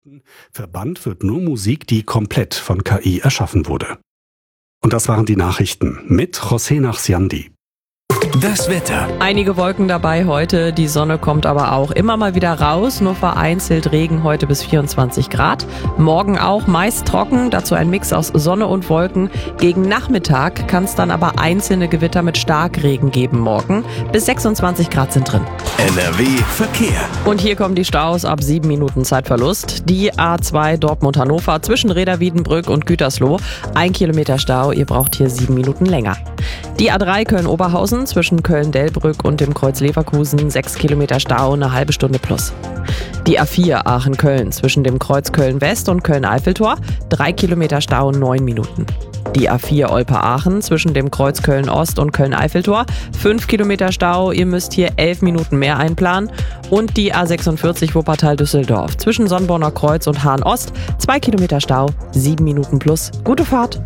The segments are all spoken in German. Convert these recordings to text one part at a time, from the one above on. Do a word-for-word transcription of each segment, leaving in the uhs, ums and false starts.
Verbannt wird nur Musik, die komplett von K I erschaffen wurde. Und das waren die Nachrichten mit José Nachsiandi. Das Wetter. Einige Wolken dabei heute, die Sonne kommt aber auch immer mal wieder raus, nur vereinzelt Regen heute bis vierundzwanzig Grad. Morgen auch meist trocken, dazu ein Mix aus Sonne und Wolken. Gegen Nachmittag kann es dann aber einzelne Gewitter mit Starkregen geben morgen. Bis sechsundzwanzig Grad sind drin. N R W Verkehr. Und hier kommen die Staus ab sieben Minuten Zeitverlust. Die A zwei Dortmund-Hannover zwischen Reda-Wiedenbrück und Gütersloh. Ein Kilometer Stau, ihr braucht hier sieben Minuten länger. Die A drei Köln-Oberhausen zwischen Köln-Delbrück und dem Kreuz Leverkusen, sechs Kilometer Stau, eine halbe Stunde plus. Die A vier Aachen-Köln zwischen dem Kreuz Köln-West und Köln-Eiffeltor, drei Kilometer Stau, neun Minuten. Die A vier Olpe-Aachen zwischen dem Kreuz Köln-Ost und Köln-Eiffeltor, fünf Kilometer Stau, ihr müsst hier elf Minuten mehr einplanen. Und die A sechsundvierzig Wuppertal-Düsseldorf zwischen Sonnborner Kreuz und Hahn-Ost, zwei Kilometer Stau, sieben Minuten plus. Gute Fahrt!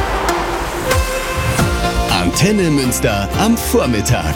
Antenne Münster am Vormittag.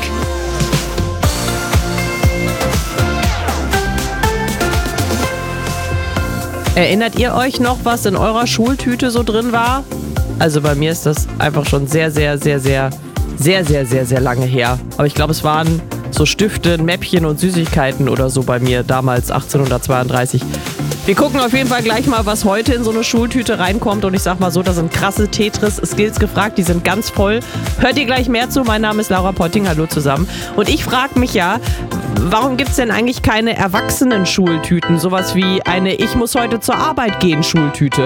Erinnert ihr euch noch, was in eurer Schultüte so drin war? Also bei mir ist das einfach schon sehr, sehr, sehr, sehr, sehr, sehr, sehr, sehr lange her. Aber ich glaube, es waren so Stifte, Mäppchen und Süßigkeiten oder so bei mir damals, achtzehnhundertzweiunddreißig. Wir gucken auf jeden Fall gleich mal, was heute in so eine Schultüte reinkommt. Und ich sag mal so, da sind krasse Tetris-Skills gefragt, die sind ganz voll. Hört ihr gleich mehr zu? Mein Name ist Laura Potting, hallo zusammen. Und ich frage mich ja, warum gibt es denn eigentlich keine Erwachsenen-Schultüten? Sowas wie eine Ich muss heute zur Arbeit gehen Schultüte.